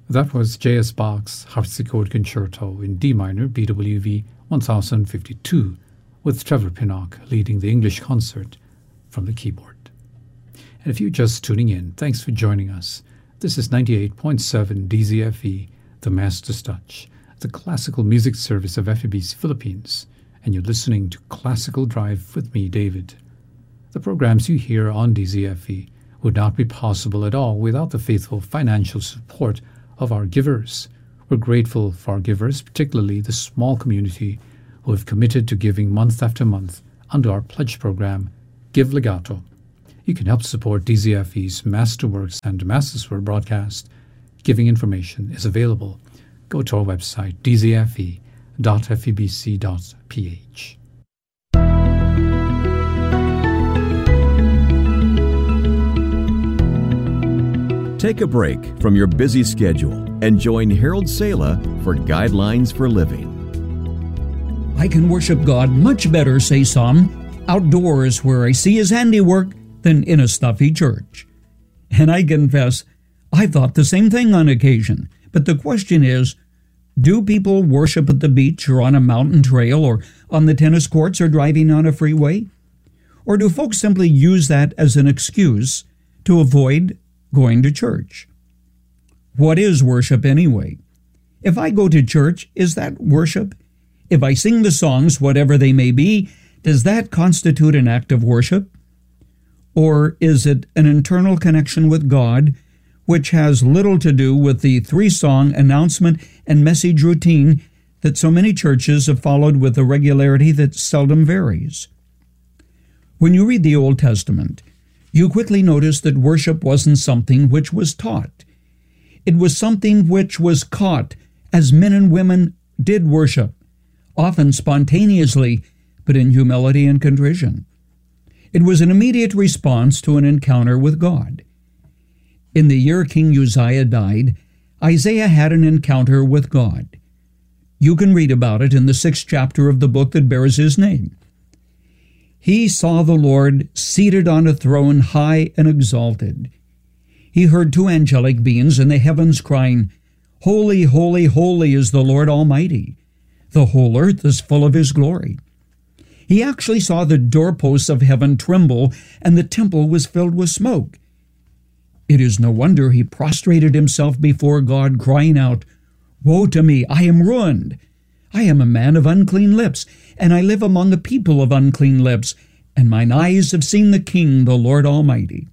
That was J.S. Bach's Harpsichord Concerto in D minor, BWV 1052, with Trevor Pinnock leading the English concert from the keyboard. And if you're just tuning in, thanks for joining us. This is 98.7 DZFE, the Master's Touch, the classical music service of FEBC Philippines, and you're listening to Classical Drive with me, David. The programs you hear on DZFE would not be possible at all without the faithful financial support of our givers. We're grateful for our givers, particularly the small community who have committed to giving month after month under our pledge program, Give Legato. You can help support DZFE's Masterworks and Mastersword broadcast. Giving information is available. Go to our website, dzfe.febc.ph. Take a break from your busy schedule and join Harold Sala for Guidelines for Living. I can worship God much better, say some, outdoors where I see His handiwork than in a stuffy church. And I confess, I thought the same thing on occasion. But the question is, do people worship at the beach or on a mountain trail or on the tennis courts or driving on a freeway? Or do folks simply use that as an excuse to avoid going to church? What is worship anyway? If I go to church, is that worship? If I sing the songs, whatever they may be, does that constitute an act of worship? Or is it an internal connection with God, which has little to do with the three-song announcement and message routine that so many churches have followed with a regularity that seldom varies? When you read the Old Testament, you quickly notice that worship wasn't something which was taught. It was something which was caught as men and women did worship, often spontaneously, but in humility and contrition. It was an immediate response to an encounter with God. In the year King Uzziah died, Isaiah had an encounter with God. You can read about it in the 6th chapter of the book that bears his name. He saw the Lord seated on a throne high and exalted. He heard two angelic beings in the heavens crying, "Holy, holy, holy is the Lord Almighty. The whole earth is full of His glory." He actually saw the doorposts of heaven tremble, and the temple was filled with smoke. It is no wonder he prostrated himself before God, crying out, "Woe to me, I am ruined. I am a man of unclean lips, and I live among a people of unclean lips, and mine eyes have seen the King, the Lord Almighty."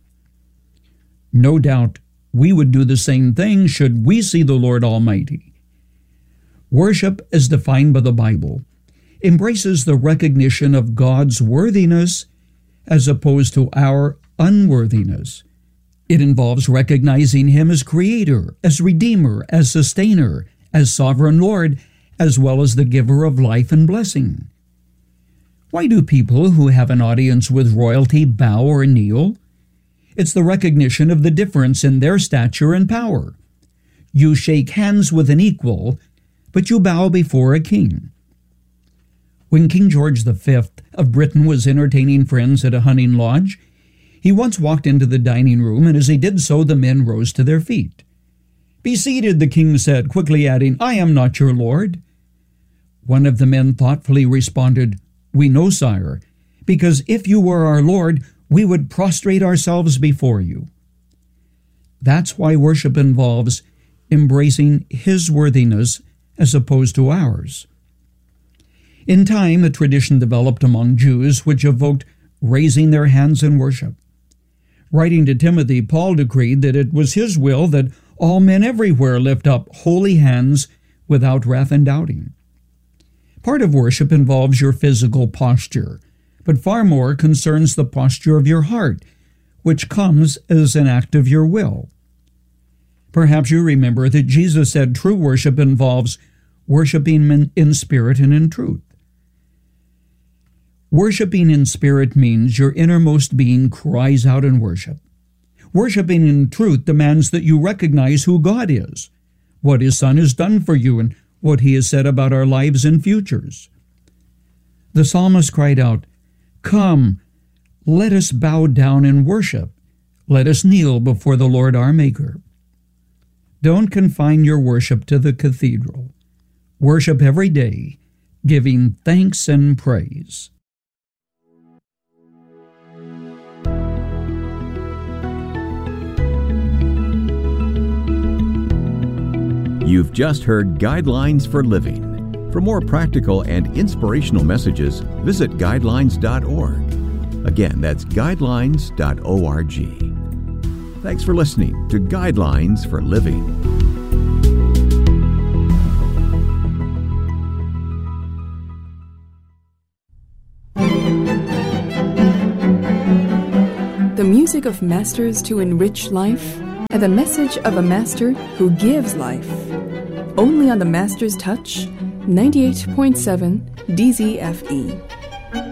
No doubt we would do the same thing should we see the Lord Almighty. Worship, as defined by the Bible, embraces the recognition of God's worthiness as opposed to our unworthiness. It involves recognizing Him as Creator, as Redeemer, as Sustainer, as Sovereign Lord, as well as the giver of life and blessing. Why do people who have an audience with royalty bow or kneel? It's the recognition of the difference in their stature and power. You shake hands with an equal, but you bow before a king. When King George V of Britain was entertaining friends at a hunting lodge, he once walked into the dining room, and as he did so, the men rose to their feet. "Be seated," the king said, quickly adding, "I am not your lord." One of the men thoughtfully responded, "We know, sire, because if you were our Lord, we would prostrate ourselves before you." That's why worship involves embracing His worthiness as opposed to ours. In time, a tradition developed among Jews which evoked raising their hands in worship. Writing to Timothy, Paul decreed that it was his will that all men everywhere lift up holy hands without wrath and doubting. Part of worship involves your physical posture, but far more concerns the posture of your heart, which comes as an act of your will. Perhaps you remember that Jesus said true worship involves worshiping in spirit and in truth. Worshiping in spirit means your innermost being cries out in worship. Worshiping in truth demands that you recognize who God is, what His Son has done for you, and what He has said about our lives and futures. The psalmist cried out, "Come, let us bow down and worship. Let us kneel before the Lord our Maker." Don't confine your worship to the cathedral. Worship every day, giving thanks and praise. You've just heard Guidelines for Living. For more practical and inspirational messages, visit guidelines.org. Again, that's guidelines.org. Thanks for listening to Guidelines for Living. The music of masters to enrich life, and the message of a master who gives life. Only on the Master's Touch, 98.7 DZFE.